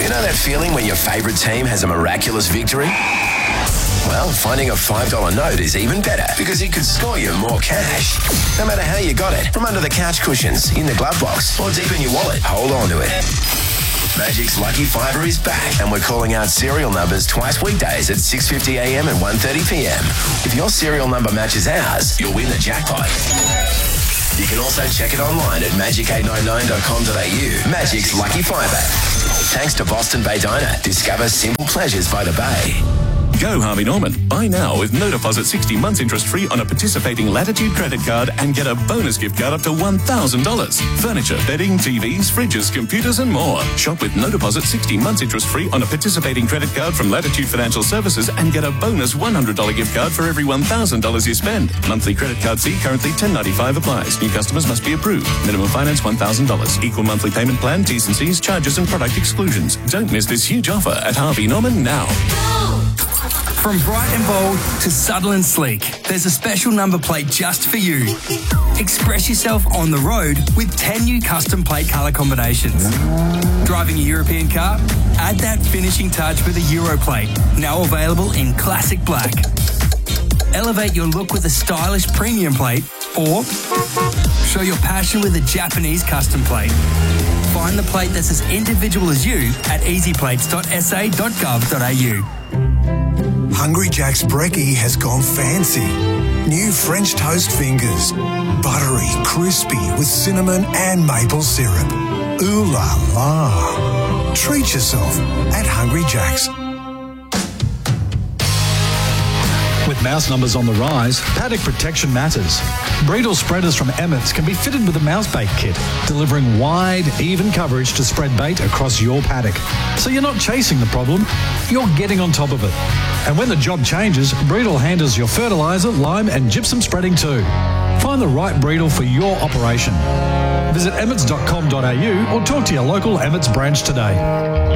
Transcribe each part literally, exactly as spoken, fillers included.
You know that feeling when your favourite team has a miraculous victory? Well, finding a five dollar note is even better because it could score you more cash. No matter how you got it, from under the couch cushions, in the glove box, or deep in your wallet, hold on to it. Magic's Lucky Fiver is back, and we're calling out serial numbers twice weekdays at six fifty a m and one thirty p m. If your serial number matches ours, you'll win the jackpot. You can also check it online at magic eight nine nine dot com dot a u. Magic's Lucky Fiver. Thanks to Boston Bay Diner. Discover simple pleasures by the bay. Go Harvey Norman. Buy now with no deposit sixty months interest free on a participating Latitude credit card and get a bonus gift card up to one thousand dollars. Furniture, bedding, T Vs, fridges, computers and more. Shop with no deposit sixty months interest free on a participating credit card from Latitude Financial Services and get a bonus one hundred dollars gift card for every one thousand dollars you spend. Monthly credit card fee currently ten ninety-five applies. New customers must be approved. Minimum finance one thousand dollars. Equal monthly payment plan, T's and C's, charges and product exclusions. Don't miss this huge offer at Harvey Norman now. From bright and bold to subtle and sleek, there's a special number plate just for you. Express yourself on the road with ten new custom plate colour combinations. Driving a European car? Add that finishing touch with a Euro plate, now available in classic black. Elevate your look with a stylish premium plate, or show your passion with a Japanese custom plate. Find the plate that's as individual as you at easy plates dot s a dot gov dot a u. Hungry Jack's brekkie has gone fancy. New French toast fingers. Buttery, crispy with cinnamon and maple syrup. Ooh la la. Treat yourself at Hungry Jack's. With mouse numbers on the rise, paddock protection matters. Breedle spreaders from Emmett's can be fitted with a mouse bait kit, delivering wide, even coverage to spread bait across your paddock. So you're not chasing the problem, you're getting on top of it. And when the job changes, Breedle handles your fertiliser, lime and gypsum spreading too. Find the right Breedle for your operation. Visit emmets dot com dot a u or talk to your local Emmett's branch today.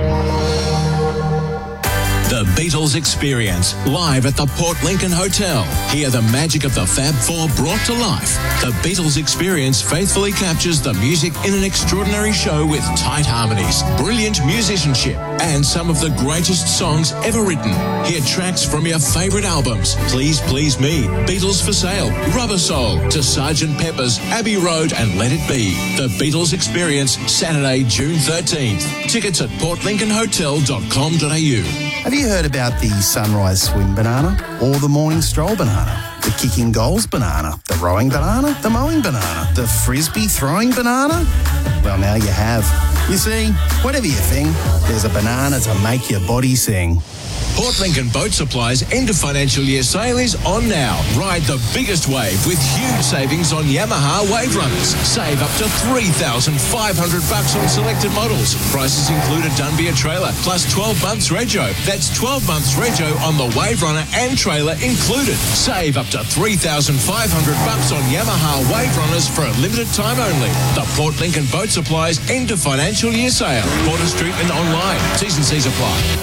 The Beatles Experience, live at the Port Lincoln Hotel. Hear the magic of the Fab Four brought to life. The Beatles Experience faithfully captures the music in an extraordinary show with tight harmonies, brilliant musicianship, and some of the greatest songs ever written. Hear tracks from your favourite albums, Please Please Me, Beatles for Sale, Rubber Soul, to Sergeant Pepper's, Abbey Road and Let It Be. The Beatles Experience, Saturday, June thirteenth. Tickets at port lincoln hotel dot com dot a u. Have you heard about the sunrise swim banana or the morning stroll banana? The kicking goals banana, the rowing banana, the mowing banana, the frisbee throwing banana? Well, now you have. You see, whatever you think, there's a banana to make your body sing. Port Lincoln Boat Supply's end of financial year sale is on now. Ride the biggest wave with huge savings on Yamaha Wave Runners. Save up to three thousand five hundred bucks on selected models. Prices include a Dunbier trailer plus twelve months rego. That's twelve months rego on the Wave Runner and trailer included. Save up to three thousand five hundred bucks on Yamaha Wave Runners for a limited time only. The Port Lincoln Boat Supply's end of financial year sale. Porter Street and online. T's and C's apply.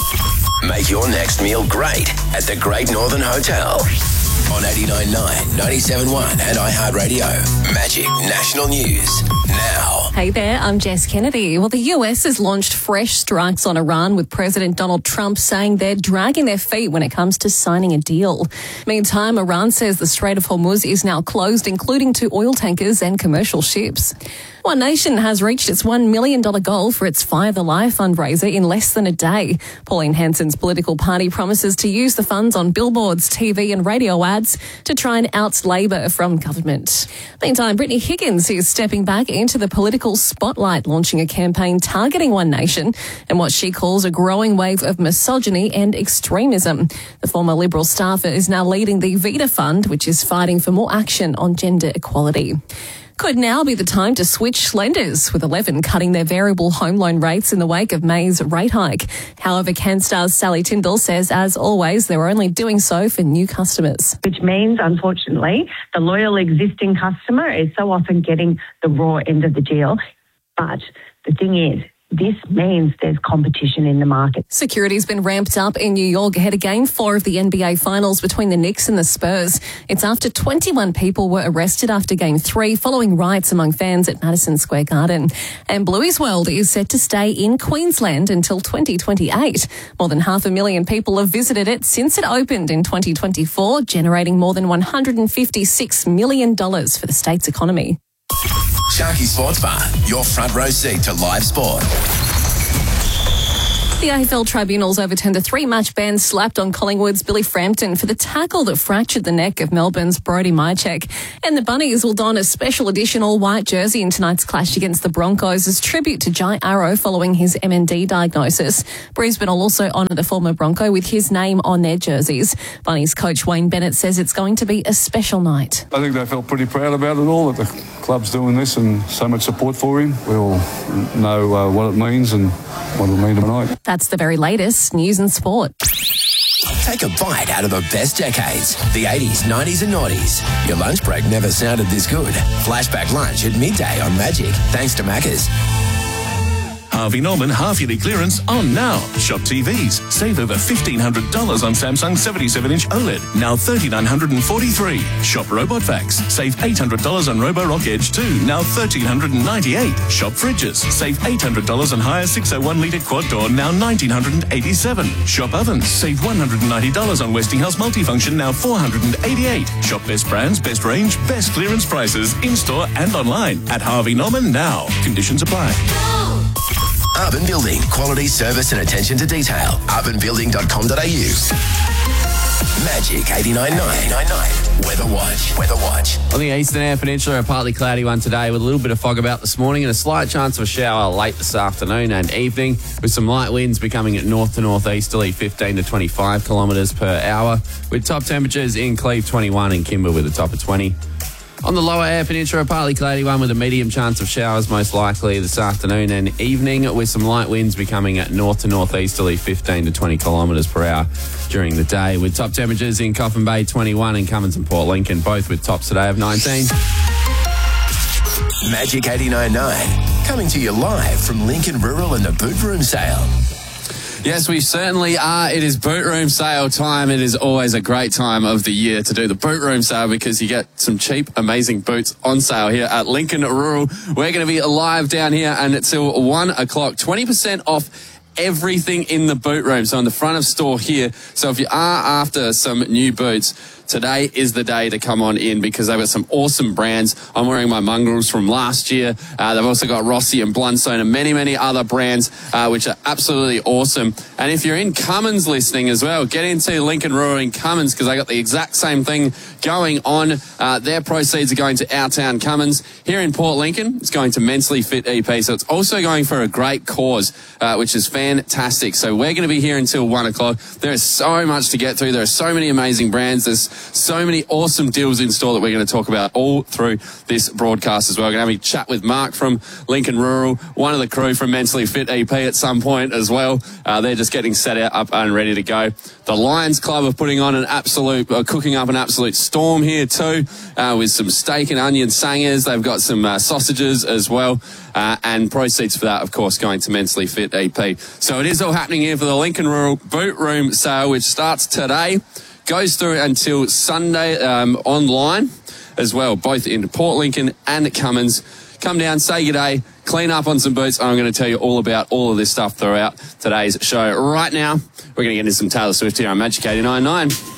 Make your next meal great at the Great Northern Hotel. On eighty-nine point nine, ninety-seven point one and iHeartRadio. Magic National News now. Hey there, I'm Jess Kennedy. Well, the U S has launched fresh strikes on Iran, with President Donald Trump saying they're dragging their feet when it comes to signing a deal. Meantime, Iran says the Strait of Hormuz is now closed, including to oil tankers and commercial ships. One Nation has reached its one million dollars goal for its Fire the Lie fundraiser in less than a day. Pauline Hanson's political party promises to use the funds on billboards, T V and radio ads to try and oust Labor from government. Meantime, Brittany Higgins is stepping back into the political spotlight, launching a campaign targeting One Nation and what she calls a growing wave of misogyny and extremism. The former Liberal staffer is now leading the Vita Fund, which is fighting for more action on gender equality. Could now be the time to switch lenders, with eleven cutting their variable home loan rates in the wake of May's rate hike. However, CanStar's Sally Tyndall says, as always, they're only doing so for new customers. Which means, unfortunately, the loyal existing customer is so often getting the raw end of the deal. But the thing is, this means there's competition in the market. Security's been ramped up in New York ahead of Game four of the N B A Finals between the Knicks and the Spurs. It's after twenty-one people were arrested after Game three following riots among fans at Madison Square Garden. And Bluey's World is set to stay in Queensland until twenty twenty-eight. More than half a million people have visited it since it opened in twenty twenty-four, generating more than one hundred fifty-six million dollars for the state's economy. Sharky Sports Bar, your front row seat to live sport. The A F L tribunals overturned a three-match ban slapped on Collingwood's Billy Frampton for the tackle that fractured the neck of Melbourne's Brodie Mychek. And the Bunnies will don a special edition all-white jersey in tonight's clash against the Broncos as tribute to Jai Arrow following his M N D diagnosis. Brisbane will also honour the former Bronco with his name on their jerseys. Bunnies coach Wayne Bennett says it's going to be a special night. I think they felt pretty proud about it all, that the club's doing this and so much support for him. We all know uh, what it means and what it'll mean tonight. That's the very latest news and sport. Take a bite out of the best decades, the eighties, nineties and noughties. Your lunch break never sounded this good. Flashback lunch at midday on Magic, thanks to Macca's. Harvey Norman half-yearly clearance on now. Shop T Vs. Save over fifteen hundred dollars on Samsung seventy-seven inch OLED. Now three thousand nine hundred forty-three dollars. Shop Robot Vacs. Save eight hundred dollars on Roborock Edge two. Now one thousand three hundred ninety-eight dollars. Shop Fridges. Save eight hundred dollars on higher six oh one litre quad door. Now one thousand nine hundred eighty-seven dollars. Shop Ovens. Save one hundred ninety dollars on Westinghouse Multifunction. Now four hundred eighty-eight dollars. Shop best brands, best range, best clearance prices in-store and online at Harvey Norman now. Conditions apply. Urban Building, quality service and attention to detail. urban building dot com dot a u. Magic eighty-nine point nine. Weather Watch. Weather Watch. On the eastern Eyre Peninsula, a partly cloudy one today with a little bit of fog about this morning and a slight chance of a shower late this afternoon and evening, with some light winds becoming at north to northeasterly fifteen to twenty-five kilometres per hour, with top temperatures in Cleve twenty-one and Kimber with a top of twenty. On the lower Eyre Peninsula, a partly cloudy one with a medium chance of showers most likely this afternoon and evening, with some light winds becoming at north to northeasterly fifteen to twenty kilometres per hour during the day, with top temperatures in Coffin Bay twenty-one and Cummins and Port Lincoln, both with tops today of nineteen. Magic eighty-nine point nine, coming to you live from Lincoln Rural and the Boot Room Sale. Yes, we certainly are. It is boot room sale time. It is always a great time of the year to do the boot room sale because you get some cheap, amazing boots on sale here at Lincoln Rural. We're going to be live down here and until one o'clock. twenty percent off everything in the boot room. So in the front of store here. So if you are after some new boots, today is the day to come on in because they've got some awesome brands. I'm wearing my mongrels from last year. Uh, they've also got Rossi and Blundstone and many, many other brands, uh, which are absolutely awesome. And if you're in Cummins listening as well, get into Lincoln Rural in Cummins because they got the exact same thing going on. Uh, their proceeds are going to Our Town Cummins. Here in Port Lincoln, it's going to Mentally Fit E P. So it's also going for a great cause, uh, which is fantastic. So we're going to be here until one o'clock. There is so much to get through. There are so many amazing brands. There's so many awesome deals in store that we're going to talk about all through this broadcast as well. We're going to have a chat with Mark from Lincoln Rural, one of the crew from Mentally Fit E P at some point as well. Uh, they're just getting set out up and ready to go. The Lions Club are putting on an absolute, uh, cooking up an absolute storm here too, uh, with some steak and onion sangers. They've got some uh, sausages as well. Uh, and proceeds for that, of course, going to Mentally Fit E P. So it is all happening here for the Lincoln Rural Boot Room Sale, which starts today. Goes through until Sunday um, online as well, both in Port Lincoln and Cummins. Come down, say good day, clean up on some boots. I'm going to tell you all about all of this stuff throughout today's show. Right now, we're going to get into some Taylor Swift here on Magic eighty-nine point nine.